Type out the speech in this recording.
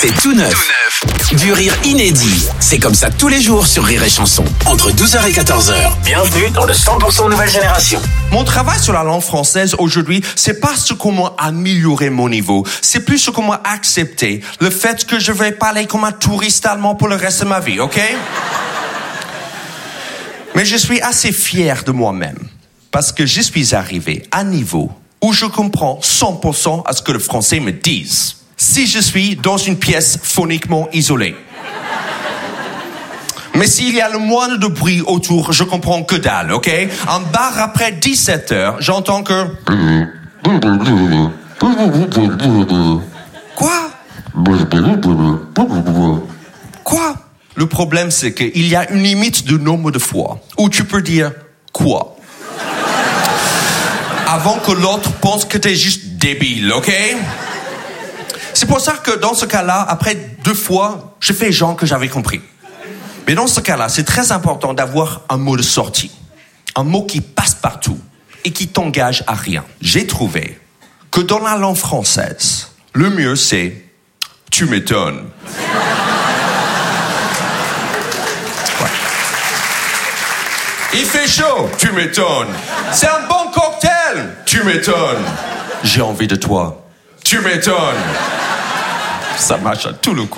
c'est tout neuf. Du rire inédit. C'est comme ça tous les jours sur Rire et Chanson. Entre 12h et 14h. Bienvenue dans le 100% nouvelle génération. Mon travail sur la langue française aujourd'hui, c'est pas ce comment améliorer mon niveau. C'est plus ce comment accepter le fait que je vais parler comme un touriste allemand pour le reste de ma vie, ok? Mais je suis assez fier de moi-même. Parce que je suis arrivé à un niveau où je comprends 100% à ce que le français me dise. Si je suis dans une pièce phoniquement isolée. Mais s'il y a le moindre de bruit autour, je comprends que dalle, ok? Un bar après 17h, j'entends que... Quoi? Quoi? Le problème, c'est qu'il y a une limite de nombre de fois où tu peux dire quoi? Avant que l'autre pense que t'es juste débile, ok? C'est pour ça que dans ce cas-là, après 2 fois, je fais genre que j'avais compris. Mais dans ce cas-là, c'est très important d'avoir un mot de sortie. Un mot qui passe partout et qui t'engage à rien. J'ai trouvé que dans la langue française, le mieux c'est « tu m'étonnes ». Il fait chaud, tu m'étonnes. C'est un bon cocktail, tu m'étonnes. J'ai envie de toi, tu m'étonnes. Ça marche à tout le coup.